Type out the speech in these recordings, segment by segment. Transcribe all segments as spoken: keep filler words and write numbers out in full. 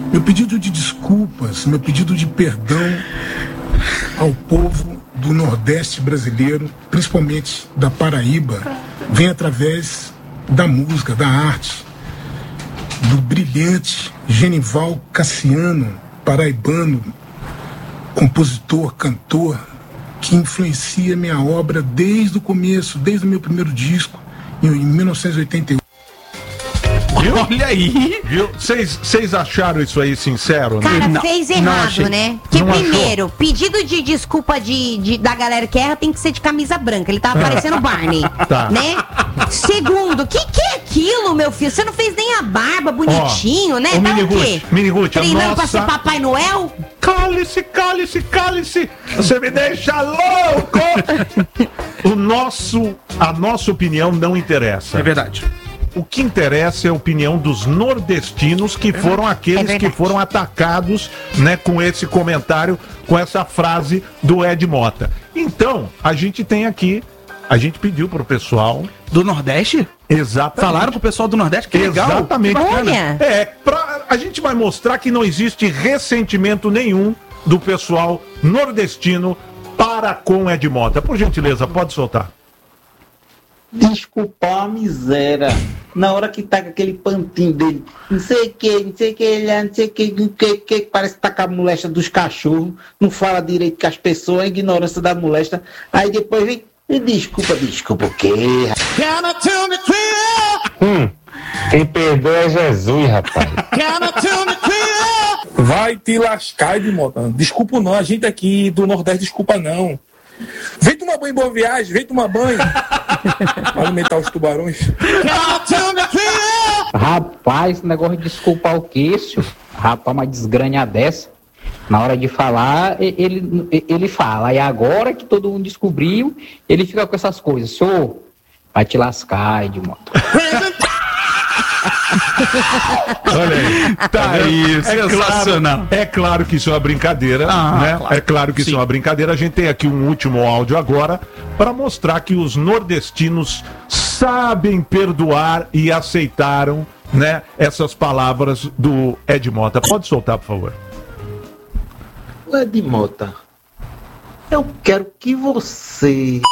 Meu pedido de desculpas, meu pedido de perdão ao povo do Nordeste brasileiro, principalmente da Paraíba, vem através da música, da arte, do brilhante Genival Cassiano, paraibano, compositor, cantor, que influencia minha obra desde o começo, desde o meu primeiro disco, em mil novecentos e oitenta e oito. Viu? Olha aí! Vocês acharam isso aí sincero? Cara, né? fez errado, né? Porque primeiro, achou? pedido de desculpa de, de, da galera que erra tem que ser de camisa branca. Ele tava parecendo o Barney, tá. né? Segundo, o que, que é aquilo, meu filho? Você não fez nem a barba bonitinho, Ó, né? O tá Mini o quê? Miniguti, Treinando nossa... pra ser Papai Noel? Cale-se, cale-se, cale-se! Você me deixa louco! O nosso, a nossa opinião não interessa. É verdade. O que interessa é a opinião dos nordestinos, que foram aqueles é que foram atacados, né, com esse comentário, com essa frase do Ed Mota. Então, a gente tem aqui, a gente pediu pro pessoal... Do Nordeste? Exatamente. Falaram pro pessoal do Nordeste? Que legal. Exatamente. Olha. É, pra, a gente vai mostrar que não existe ressentimento nenhum do pessoal nordestino para com Ed Mota. Por gentileza, pode soltar. Desculpar a miséria. Na hora que tá com aquele pantinho dele, não sei o que, não sei o que, não sei o que, não sei o que, parece que tá com a molesta dos cachorros, não fala direito com as pessoas, a ignorância da molesta. Aí depois vem, desculpa, desculpa o quê? Hum, quem perdoa é Jesus, rapaz. Vai te lascar, Edmota. Desculpa não, a gente aqui do Nordeste, desculpa não. Vem tomar banho em Boa Viagem, vem tomar banho. Pra alimentar os tubarões. Rapaz, esse negócio de desculpar o queixo, rapaz, uma desgranha dessa. Na hora de falar, ele, ele fala. E agora que todo mundo descobriu, ele fica com essas coisas. Senhor, vai te lascar, Edmota. Olha aí. Tá aí, é sensacional. Claro, é claro que isso é uma brincadeira, ah, né? Claro. É claro que Sim. isso é uma brincadeira. A gente tem aqui um último áudio agora para mostrar que os nordestinos sabem perdoar e aceitaram, né, essas palavras do Ed Mota. Pode soltar, por favor. Ed Mota, eu quero que você...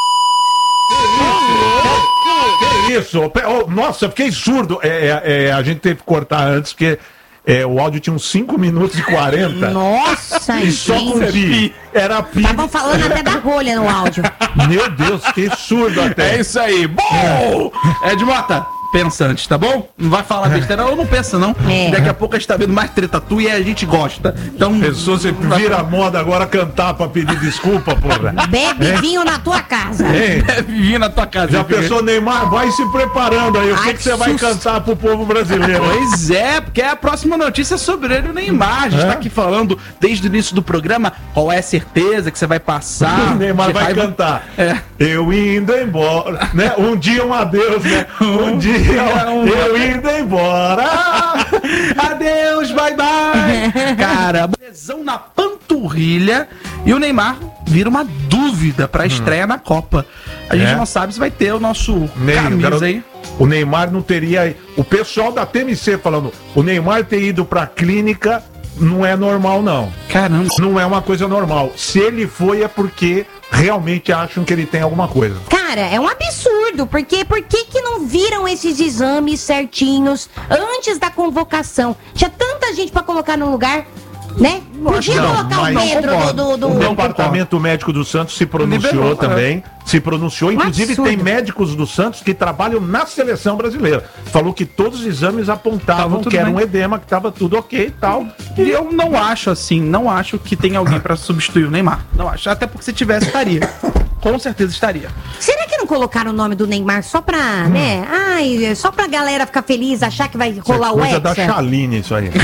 Que isso? Oh, nossa, eu fiquei surdo. É, é, é, a gente teve que cortar antes, porque é, o áudio tinha uns cinco minutos e quarenta. Nossa, e só com pi. Era pi. Estavam falando até da rolha no áudio. Meu Deus, fiquei surdo até. É isso aí. Bom! É. Ed Mota, pensa antes, tá bom? Não vai falar besteira, ou não pensa, não. É. Daqui a pouco a gente tá vendo mais treta tua e a gente gosta. Então. Pessoa, você vira a moda agora cantar pra pedir desculpa, porra. Bebe é. vinho na tua casa. É. Bebe vinho na tua casa. Já pensou, Neymar? Vai se preparando aí. O que, que você vai cantar pro povo brasileiro? Pois é, porque é a próxima notícia sobre ele, o Neymar. A gente é? tá aqui falando desde o início do programa qual é a certeza que você vai passar. O Neymar vai, vai cantar. É. Eu indo embora. Né? Um dia um adeus, né? Um dia. Eu indo embora. Adeus, bye bye. Cara, lesão na panturrilha e o Neymar vira uma dúvida pra estreia hum. na Copa. A gente é. não sabe se vai ter o nosso Ney, camisa cara, aí. O Neymar não teria... O pessoal da T M C falando, o Neymar ter ido pra clínica não é normal, não. Caramba. Não é uma coisa normal. Se ele foi, é porque realmente acham que ele tem alguma coisa. Cara, é um absurdo, porque por que que não viram esses exames certinhos antes da convocação? Tinha tanta gente pra colocar no lugar, né? Podia não, colocar o Pedro do, do, do... O departamento médico do Santos se pronunciou Liberou, também, é. se pronunciou, inclusive tem médicos do Santos que trabalham na seleção brasileira. Falou que todos os exames apontavam que era bem. um edema, que estava tudo ok e tal. E eu não acho assim, não acho que tem alguém para substituir o Neymar. Não acho, até porque se tivesse, estaria. Com certeza estaria. Será que não colocaram o nome do Neymar só pra, hum. né? Ai, só pra galera ficar feliz, achar que vai rolar o Hexa? Coisa da Chaline isso aí.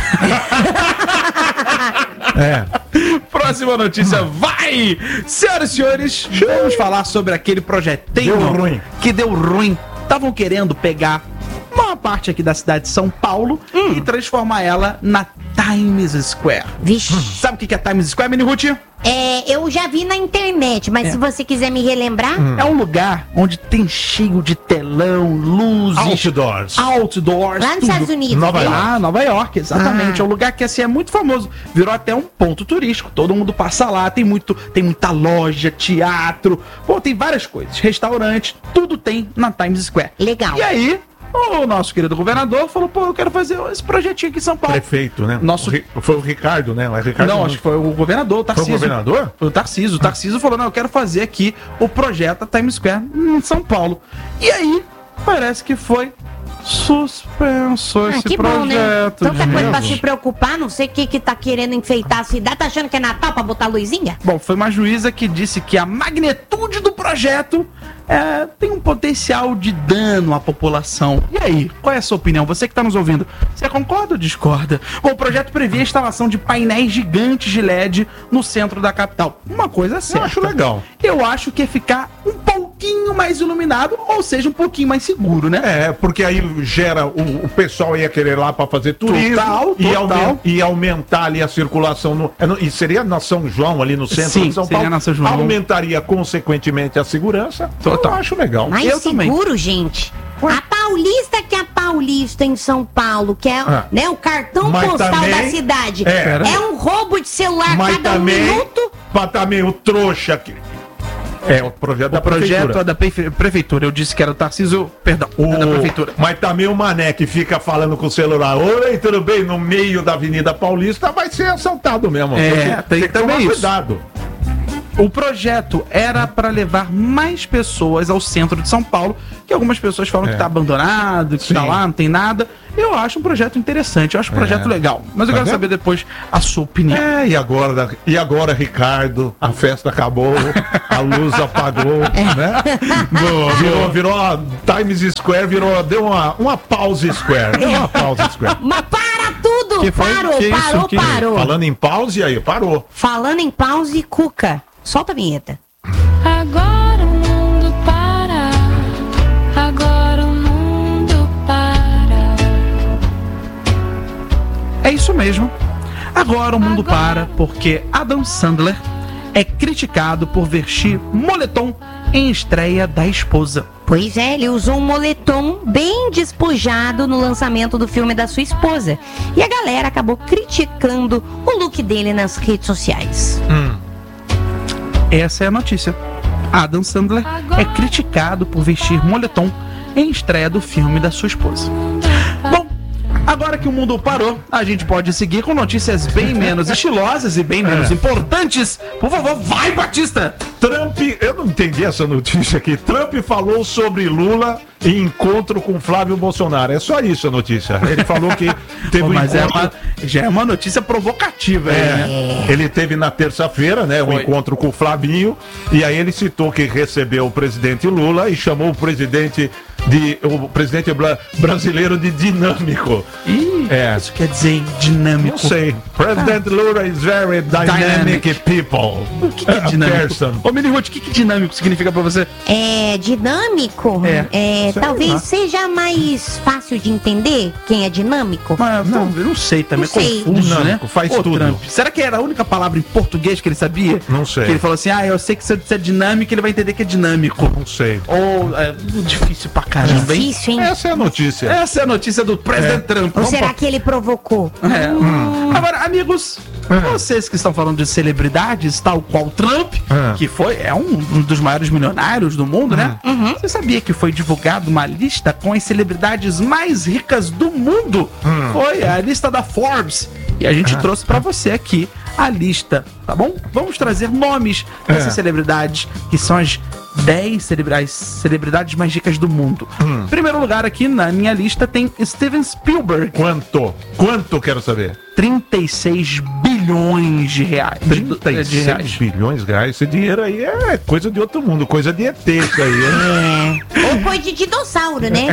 É. Próxima notícia, vai! Senhoras e senhores, vamos falar sobre aquele projetinho deu ruim. que deu ruim. Estavam querendo pegar uma parte aqui da cidade de São Paulo hum. e transformar ela na Times Square. Vixe. Sabe o que é Times Square, Mini Ruth? É, eu já vi na internet, mas É. se você quiser me relembrar... Hum. É um lugar onde tem cheio de telão, luzes... Outdoors. Outdoors, Lá nos tudo. Estados Unidos. Nova né? York. Ah, Nova York, exatamente. Ah. É um lugar que assim é muito famoso. Virou até um ponto turístico. Todo mundo passa lá. Tem muito, tem muita loja, teatro. Pô, tem várias coisas. Restaurante, tudo tem na Times Square. Legal. E aí, o nosso querido governador falou: pô, eu quero fazer esse projetinho aqui em São Paulo. Prefeito, né? Nosso- O Ri- Foi o Ricardo, né? O Ricardo Não, acho que foi o governador, o Tarcísio. Foi o governador? Foi o Tarcísio. O Tarcísio falou: não, eu quero fazer aqui o projeto Times Square em São Paulo. E aí, parece que foi suspenso Ah, esse que bom, né? projeto. Tanta coisa pra gente. se preocupar, não sei o que que tá querendo enfeitar a cidade. Tá achando que é Natal pra botar luzinha? Bom, foi uma juíza que disse que a magnitude do projeto é, tem um potencial de dano à população. E aí, qual é a sua opinião? Você que está nos ouvindo, você concorda ou discorda? Bom, o projeto prevê a instalação de painéis gigantes de L E D no centro da capital. Uma coisa certa. Eu acho legal. Eu acho que é ficar um pouquinho mais iluminado, ou seja, um pouquinho mais seguro, né? É, porque aí gera, o, o pessoal ia querer ir lá para fazer turismo. Total, e, total. aumen- e aumentar ali a circulação. No, é no- e seria na São João, ali no centro Sim, de São seria Paulo. na São João. Aumentaria, consequentemente, a segurança. Total. Eu acho legal. Mais Eu também. seguro, gente. A Paulista que é a Paulista em São Paulo, que é Ah. né, o cartão Mas postal também- da cidade. É. É, um roubo de celular Mas cada um também, minuto. pra também o trouxa que... É, o projeto da O projeto prefeitura. é da prefe- prefeitura. Eu disse que era o Tarcísio, perdão, é da O- prefeitura. Mas também o mané que fica falando com o celular, oi, tudo bem, no meio da Avenida Paulista, vai ser assaltado mesmo. É, tem que também tomar isso. cuidado. O projeto era para levar mais pessoas ao centro de São Paulo, que algumas pessoas falam É. que tá abandonado, que Sim. tá lá, não tem nada. Eu acho um projeto interessante, eu acho um projeto É. legal. Mas eu Tá quero vendo? saber depois a sua opinião. É, e agora, e agora, Ricardo, a festa acabou, a luz apagou, né? Virou, virou a Times Square, virou, deu uma, uma pause square. Deu uma pause square. Mas para tudo! Que foi? Parou, Que isso? parou, Que- parou. Falando em pause, aí, parou. Falando em pause, Cuca. Solta a vinheta. Agora o mundo para, agora o mundo para. É isso mesmo. Agora o mundo para porque Adam Sandler é criticado por vestir moletom em estreia da esposa. Pois é, ele usou um moletom bem despojado no lançamento do filme da sua esposa. E a galera acabou criticando o look dele nas redes sociais. Essa é a notícia. Adam Sandler é criticado por vestir moletom em estreia do filme da sua esposa. Bom, agora que o mundo parou, a gente pode seguir com notícias bem menos estilosas e bem menos É. importantes. Por favor, vai, Batista! Trump, eu não entendi essa notícia aqui. Trump falou sobre Lula em encontro com Flávio Bolsonaro. É só isso a notícia. Ele falou que teve Pô, um mas é encontro... uma- já é uma notícia provocativa, aí, né? É, ele teve na terça-feira, né, um Foi. encontro com o Flavinho, e aí ele citou que recebeu o presidente Lula e chamou o presidente de o presidente bra- brasileiro de dinâmico. Ih, É. isso quer dizer dinâmico. Não sei. President Lula is very dynamic, Dynamic. people. O que, que é A dinâmico? person. Ô, Mini Ruth, o que, que dinâmico significa pra você? É dinâmico? É. É, Sei talvez lá. seja mais fácil de entender quem é dinâmico. Mas, não, eu não sei também, Não sei. confuso, né? Dinâmico, faz Ô, tudo. Trump, será que era a única palavra em português que ele sabia? Não sei. Que ele falou assim, ah, eu sei que se eu disser dinâmico, ele vai entender que é dinâmico. Não sei. Ou, é, difícil pra caramba, hein? Difícil, hein? Essa é a notícia. Essa é a notícia do presidente Trump. Ou Vamos será pra- que ele provocou? É. Agora, amigos, vocês que estão falando de celebridades, tal qual Trump, É. que foi, é um, um dos maiores milionários do mundo, né? Você sabia que foi divulgado uma lista com as celebridades mais ricas do mundo? Foi a lista da Forbes. E a gente trouxe pra você aqui a lista, tá bom? Vamos trazer nomes dessas É. celebridades que são as dez celebridades, celebridades mais ricas do mundo. Em primeiro lugar aqui na minha lista tem Steven Spielberg, Quanto? Quanto quero saber? trinta e seis bilhões de reais. trinta e de seis bilhões de reais. Esse dinheiro aí é coisa de outro mundo, coisa de E T isso aí. né? Ou foi de dinossauro, né?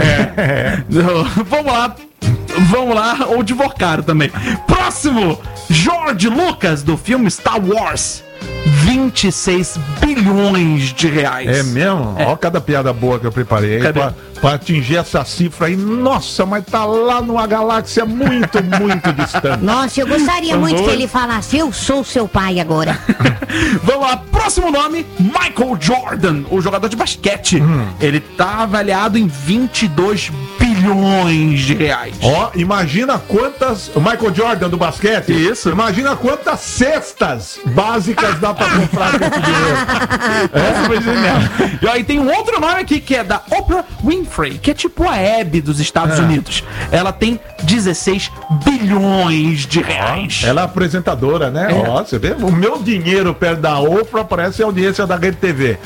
Não, vamos lá. Vamos lá, ou de Vocaro também. Próximo, George Lucas, do filme Star Wars. vinte e seis bilhões de reais. É mesmo? É. Ó, cada piada boa que eu preparei aí pra, pra atingir essa cifra aí. Nossa, mas tá lá numa galáxia muito, muito distante. Nossa, eu gostaria muito que ele falasse, eu sou seu pai agora. Vamos lá, próximo nome, Michael Jordan, o jogador de basquete. Hum. Ele tá avaliado em vinte e dois bilhões de reais. Ó, imagina quantas... O Michael Jordan do basquete. Isso. Imagina quantas cestas básicas dá pra comprar com esse dinheiro. Essa foi genial. E aí tem um outro nome aqui que é da Oprah Winfrey, que é tipo a Hebe dos Estados É. Unidos. Ela tem dezesseis bilhões de reais. Ela é apresentadora, né? É. Ó, você vê? O meu dinheiro perto da Oprah parece a audiência da Rede T V.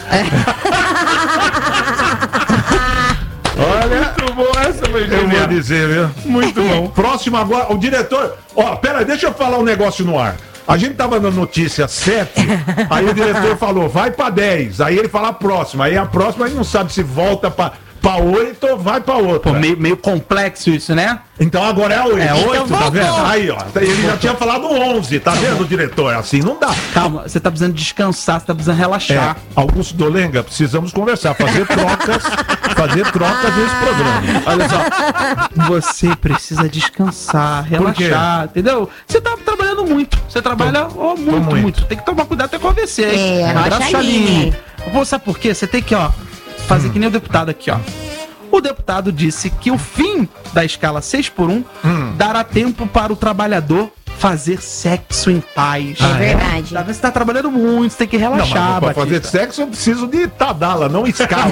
Olha, Muito bom, essa foi eu vou genial. dizer, viu? Muito bom. Próximo agora, o diretor... Ó, pera aí, deixa eu falar um negócio no ar. A gente tava na notícia sete, aí o diretor falou, vai pra dez. Aí ele fala a próxima. Aí a próxima, ele não sabe se volta pra... Pra oito ou vai pra outra. Pô, meio, meio complexo isso, né? Então agora é a oito. É oito, oito, tá vendo? Aí, ó. Ele já tinha falado onze, tá vendo, diretor? Assim não dá. Calma, você tá precisando descansar, você tá precisando relaxar. É, Augusto Dolenga, precisamos conversar, fazer trocas, fazer trocas nesse programa. Olha só, você precisa descansar, Por quê? relaxar, entendeu? Você tá trabalhando muito, você trabalha ó, muito, muito. muito, Tem que tomar cuidado até com a A V C, hein? É, Abraço, relaxa Chaline. ali, né? Pô, sabe por quê? Você tem que, ó, fazer que nem o deputado aqui, ó. O deputado disse que o fim da escala seis por um dará tempo para o trabalhador fazer sexo em paz. É verdade. Tá vendo? Você tá trabalhando muito, você tem que Não, relaxar, mas pra fazer Batista. sexo eu preciso de Tadala, não escala.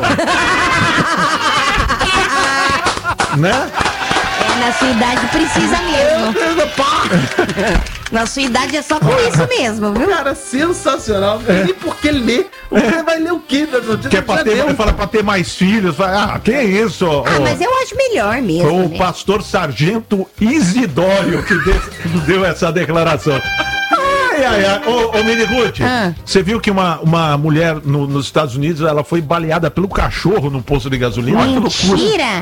Né? É, na sua idade precisa mesmo. Na sua idade é só por isso mesmo, viu? Cara, sensacional. Não tem nem por que ler. Você vai ler o quê da notícia? Que é pra Já ter, deu. fala pra ter mais filhos. Fala, ah, que isso? ó, Ah, mas eu acho melhor mesmo, o né? pastor Sargento Isidório que deu, deu essa declaração. Ai, ai, ai. Ô, ô Mini Ruth, Ah. você viu que uma, uma mulher no- nos Estados Unidos ela foi baleada pelo cachorro no posto de gasolina? Olha que loucura. Mentira!